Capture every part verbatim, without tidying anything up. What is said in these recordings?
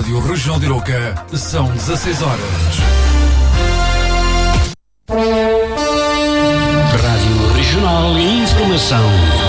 Rádio Regional de Arouca, são dezasseis horas. Rádio Regional e Informação.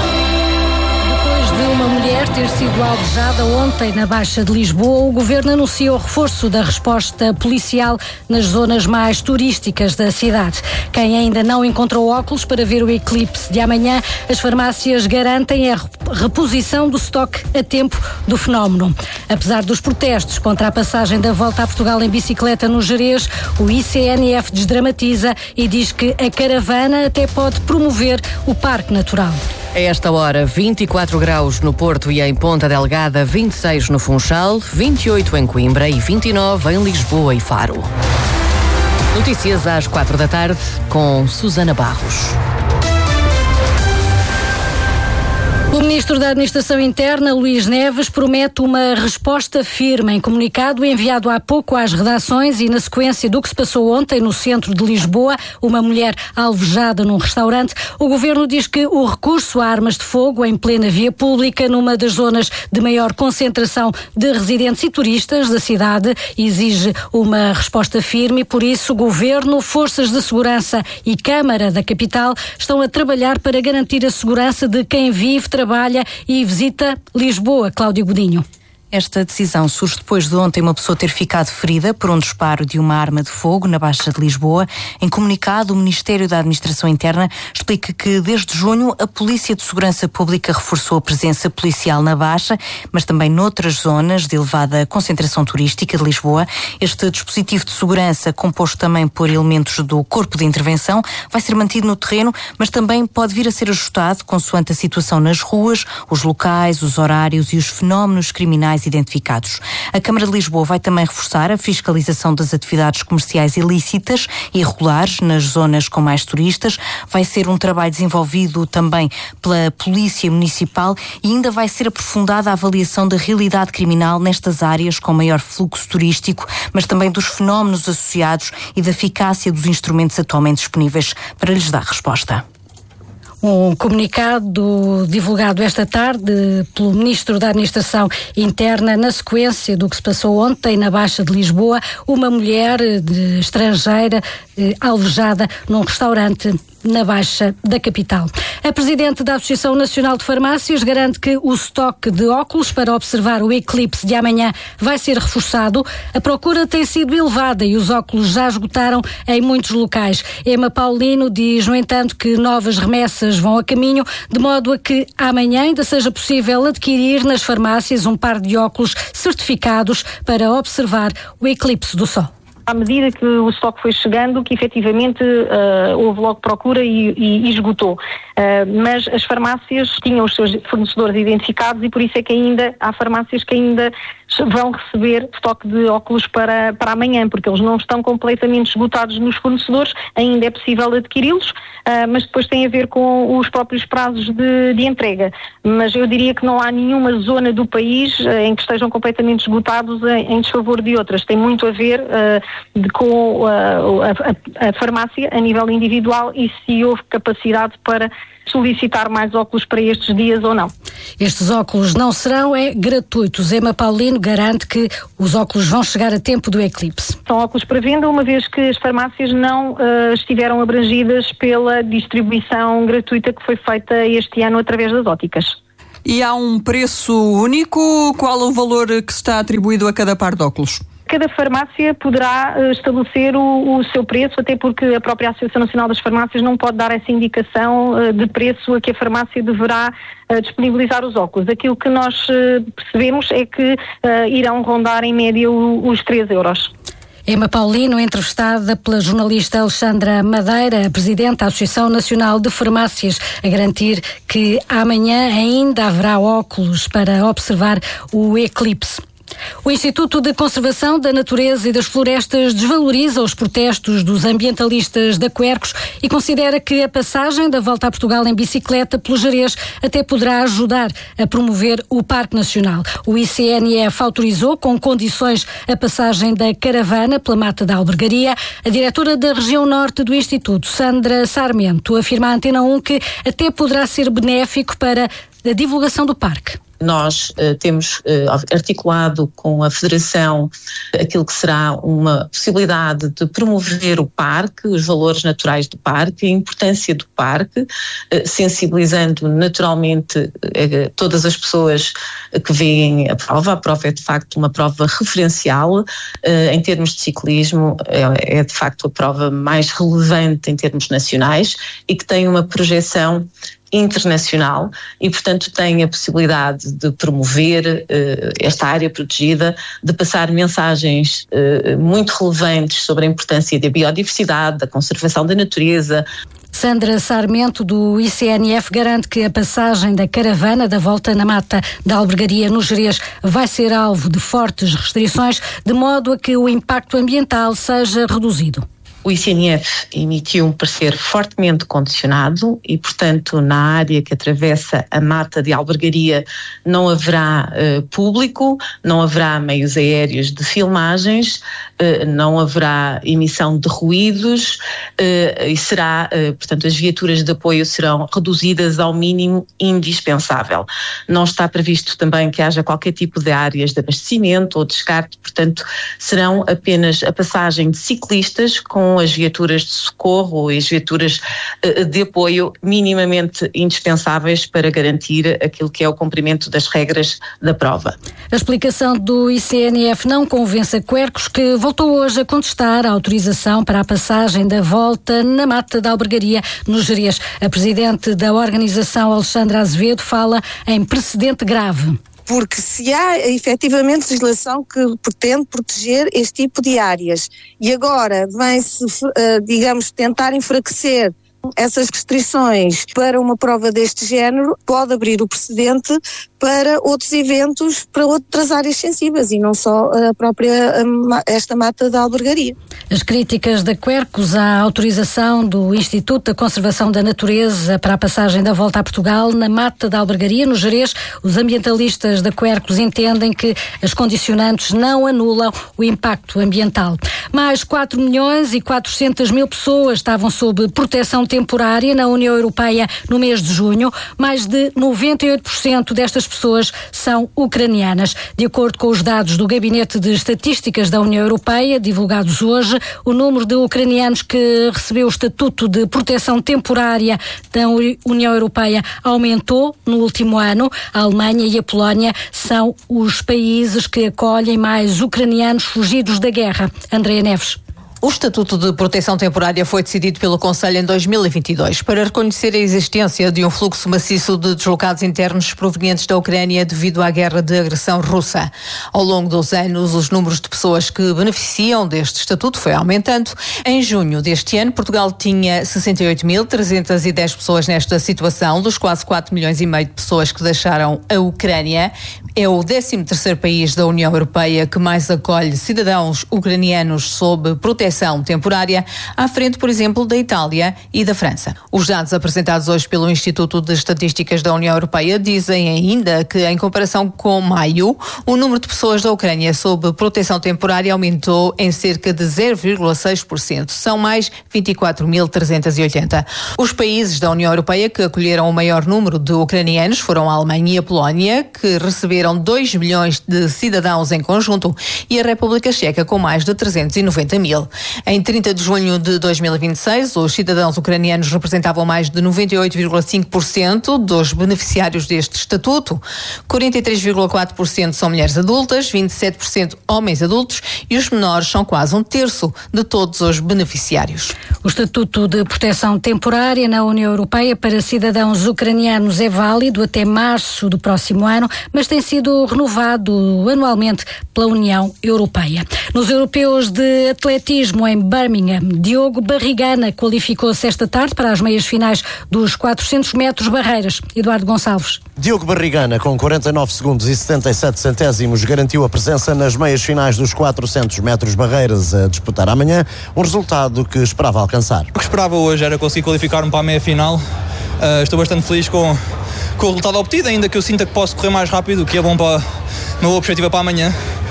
De uma mulher ter sido alvejada ontem na Baixa de Lisboa, o Governo anunciou o reforço da resposta policial nas zonas mais turísticas da cidade. Quem ainda não encontrou óculos para ver o eclipse de amanhã, as farmácias garantem a reposição do estoque a tempo do fenómeno. Apesar dos protestos contra a passagem da Volta a Portugal em bicicleta no Gerês, o I C N F desdramatiza e diz que a caravana até pode promover o Parque Natural. A esta hora, vinte e quatro graus no Porto e em Ponta Delgada, vinte e seis no Funchal, vinte e oito em Coimbra e vinte e nove em Lisboa e Faro. Notícias às quatro da tarde com Susana Barros. O Ministro da Administração Interna, Luís Neves, promete uma resposta firme. Em comunicado enviado há pouco às redações e na sequência do que se passou ontem no centro de Lisboa, uma mulher alvejada num restaurante, o Governo diz que o recurso a armas de fogo em plena via pública, numa das zonas de maior concentração de residentes e turistas da cidade, exige uma resposta firme e, por isso, o Governo, Forças de Segurança e Câmara da capital estão a trabalhar para garantir a segurança de quem vive, trabalha e visita Lisboa. Cláudio Godinho. Esta decisão surge depois de ontem uma pessoa ter ficado ferida por um disparo de uma arma de fogo na Baixa de Lisboa. Em comunicado, o Ministério da Administração Interna explica que desde junho a Polícia de Segurança Pública reforçou a presença policial na Baixa, mas também noutras zonas de elevada concentração turística de Lisboa. Este dispositivo de segurança, composto também por elementos do Corpo de Intervenção, vai ser mantido no terreno, mas também pode vir a ser ajustado consoante a situação nas ruas, os locais, os horários e os fenómenos criminais identificados. A Câmara de Lisboa vai também reforçar a fiscalização das atividades comerciais ilícitas e irregulares nas zonas com mais turistas. Vai ser um trabalho desenvolvido também pela Polícia Municipal e ainda vai ser aprofundada a avaliação da realidade criminal nestas áreas com maior fluxo turístico, mas também dos fenómenos associados e da eficácia dos instrumentos atualmente disponíveis para lhes dar resposta. Um comunicado divulgado esta tarde pelo Ministro da Administração Interna na sequência do que se passou ontem na Baixa de Lisboa, uma mulher de estrangeira eh, alvejada num restaurante na Baixa da capital. A Presidente da Associação Nacional de Farmácias garante que o estoque de óculos para observar o eclipse de amanhã vai ser reforçado. A procura tem sido elevada e os óculos já esgotaram em muitos locais. Emma Paulino diz, no entanto, que novas remessas vão a caminho, de modo a que amanhã ainda seja possível adquirir nas farmácias um par de óculos certificados para observar o eclipse do Sol. À medida que o estoque foi chegando, que efetivamente uh, houve logo procura e, e, e esgotou. Uh, mas as farmácias tinham os seus fornecedores identificados e por isso é que ainda há farmácias que ainda vão receber estoque de óculos para, para amanhã, porque eles não estão completamente esgotados nos fornecedores, ainda é possível adquiri-los, uh, mas depois tem a ver com os próprios prazos de, de entrega. Mas eu diria que não há nenhuma zona do país uh, em que estejam completamente esgotados em, em desfavor de outras. Tem muito a ver uh, de, com uh, a, a, a farmácia a nível individual e se houve capacidade para solicitar mais óculos para estes dias ou não. Estes óculos não serão é, gratuitos. Emma Paulino garante que os óculos vão chegar a tempo do eclipse. São óculos para venda, uma vez que as farmácias não uh, estiveram abrangidas pela distribuição gratuita que foi feita este ano através das óticas. E há um preço único? Qual o valor que está atribuído a cada par de óculos? Cada farmácia poderá uh, estabelecer o, o seu preço, até porque a própria Associação Nacional das Farmácias não pode dar essa indicação uh, de preço a que a farmácia deverá uh, disponibilizar os óculos. Aquilo que nós uh, percebemos é que uh, irão rondar em média o, os três euros. Emma Paulino, entrevistada pela jornalista Alexandra Madeira, presidente da Associação Nacional de Farmácias, a garantir que amanhã ainda haverá óculos para observar o eclipse. O Instituto de Conservação da Natureza e das Florestas desvaloriza os protestos dos ambientalistas de Quercos e considera que a passagem da Volta a Portugal em bicicleta pelo Gerês até poderá ajudar a promover o Parque Nacional. O I C N F autorizou com condições a passagem da caravana pela Mata da Albergaria. A diretora da região norte do Instituto, Sandra Sarmento, afirma à Antena um que até poderá ser benéfico para a divulgação do parque. Nós uh, temos uh, articulado com a Federação aquilo que será uma possibilidade de promover o parque, os valores naturais do parque, a importância do parque, uh, sensibilizando naturalmente uh, todas as pessoas que veem a prova. A prova é de facto uma prova referencial uh, em termos de ciclismo, é, é de facto a prova mais relevante em termos nacionais e que tem uma projeção internacional e, portanto, tem a possibilidade de promover uh, esta área protegida, de passar mensagens uh, muito relevantes sobre a importância da biodiversidade, da conservação da natureza. Sandra Sarmento, do I C N F, garante que a passagem da caravana da volta na Mata da Albergaria, no Gerês, vai ser alvo de fortes restrições, de modo a que o impacto ambiental seja reduzido. O I C N F emitiu um parecer fortemente condicionado e, portanto, na área que atravessa a Mata de Albergaria não haverá uh, público, não haverá meios aéreos de filmagens, uh, não haverá emissão de ruídos uh, e será, uh, portanto, as viaturas de apoio serão reduzidas ao mínimo indispensável. Não está previsto também que haja qualquer tipo de áreas de abastecimento ou descarte, portanto, serão apenas a passagem de ciclistas com as viaturas de socorro e as viaturas de apoio minimamente indispensáveis para garantir aquilo que é o cumprimento das regras da prova. A explicação do I C N F não convence a Quercos, que voltou hoje a contestar a autorização para a passagem da volta na Mata da Albergaria, no Gerês. A presidente da organização, Alexandra Azevedo, fala em precedente grave. Porque se há efetivamente legislação que pretende proteger este tipo de áreas e agora vem-se, digamos, tentar enfraquecer essas restrições para uma prova deste género, pode abrir o precedente para outros eventos, para outras áreas sensíveis e não só a própria esta Mata da Albergaria. As críticas da Quercos à autorização do Instituto da Conservação da Natureza para a passagem da volta a Portugal na Mata da Albergaria, no Gerês, os ambientalistas da Quercos entendem que as condicionantes não anulam o impacto ambiental. Mais quatro milhões e quatrocentas mil pessoas estavam sob proteção temporária na União Europeia no mês de junho. Mais de noventa e oito por cento destas pessoas são ucranianas. De acordo com os dados do Gabinete de Estatísticas da União Europeia, divulgados hoje, o número de ucranianos que recebeu o estatuto de proteção temporária da União Europeia aumentou no último ano. A Alemanha e a Polónia são os países que acolhem mais ucranianos fugidos da guerra. Andréa Neves. O Estatuto de Proteção Temporária foi decidido pelo Conselho em dois mil e vinte e dois para reconhecer a existência de um fluxo maciço de deslocados internos provenientes da Ucrânia devido à guerra de agressão russa. Ao longo dos anos, os números de pessoas que beneficiam deste estatuto foi aumentando. Em junho deste ano, Portugal tinha sessenta e oito mil trezentas e dez pessoas nesta situação, dos quase quatro milhões e meio de pessoas que deixaram a Ucrânia. É o décimo terceiro país da União Europeia que mais acolhe cidadãos ucranianos sob proteção temporária, à frente, por exemplo, da Itália e da França. Os dados apresentados hoje pelo Instituto de Estatísticas da União Europeia dizem ainda que, em comparação com maio, o número de pessoas da Ucrânia sob proteção temporária aumentou em cerca de zero vírgula seis por cento. São mais vinte e quatro mil trezentos e oitenta. Os países da União Europeia que acolheram o maior número de ucranianos foram a Alemanha e a Polónia, que receberam dois milhões de cidadãos em conjunto, e a República Checa, com mais de trezentos e noventa mil. Em trinta de junho de dois mil e vinte e seis, os cidadãos ucranianos representavam mais de noventa e oito vírgula cinco por cento dos beneficiários deste estatuto. quarenta e três vírgula quatro por cento são mulheres adultas, vinte e sete por cento homens adultos e os menores são quase um terço de todos os beneficiários. O Estatuto de Proteção Temporária na União Europeia para cidadãos ucranianos é válido até março do próximo ano, mas tem sido renovado anualmente pela União Europeia. Nos europeus de atletismo em Birmingham, Diogo Barrigana qualificou-se esta tarde para as meias finais dos quatrocentos metros barreiras. Eduardo Gonçalves. Diogo Barrigana, com quarenta e nove segundos e setenta e sete centésimos, garantiu a presença nas meias finais dos quatrocentos metros barreiras a disputar amanhã, um resultado que esperava alcançar. O que esperava hoje era conseguir qualificar-me para a meia final. Uh, estou bastante feliz com, com o resultado obtido, ainda que eu sinta que posso correr mais rápido, o que é bom para o meu objetivo para amanhã.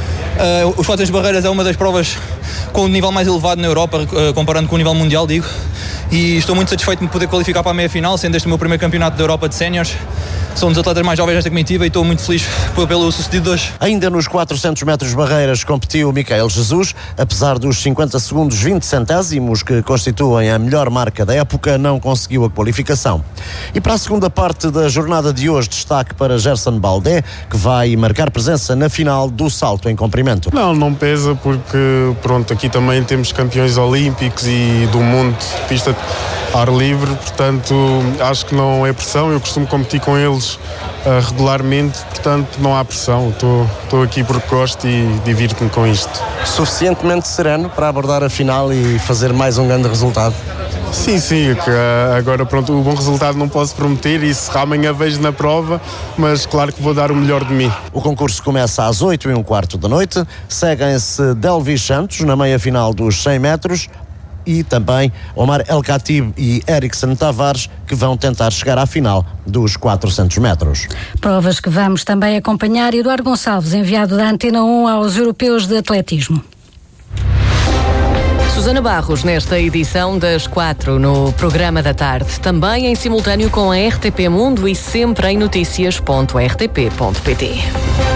Uh, os quatrocentos barreiras é uma das provas com o nível mais elevado na Europa, uh, comparando com o nível mundial, digo, e estou muito satisfeito de me poder qualificar para a meia final, sendo este o meu primeiro campeonato da Europa de séniores. sou um dos atletas mais jovens desta comitiva e estou muito feliz pelo sucedido hoje. Ainda nos quatrocentos metros barreiras competiu Micael Jesus. Apesar dos cinquenta segundos vinte centésimos que constituem a melhor marca da época, não conseguiu a qualificação. E para a segunda parte da jornada de hoje, destaque para Gerson Baldé, que vai marcar presença na final do salto em comprimento. Não, não pesa porque, pronto, aqui também temos campeões olímpicos e do mundo de pista ar livre, portanto acho que não é pressão. Eu costumo competir com eles uh, regularmente, portanto não há pressão. Estou aqui porque gosto e divirto-me com isto. Suficientemente sereno para abordar a final e fazer mais um grande resultado? Sim, sim, que, uh, agora pronto, o bom resultado não posso prometer, isso amanhã vejo na prova, mas claro que vou dar o melhor de mim. O concurso começa às oito e um quarto da noite, seguem-se Delvis Santos na meia final dos cem metros e também Omar El Khatib e Erickson Tavares, que vão tentar chegar à final dos quatrocentos metros. Provas que vamos também acompanhar. Eduardo Gonçalves, enviado da Antena um aos europeus de atletismo. Susana Barros, nesta edição das quatro no Programa da Tarde, também em simultâneo com a R T P Mundo e sempre em notícias ponto r t p ponto p t.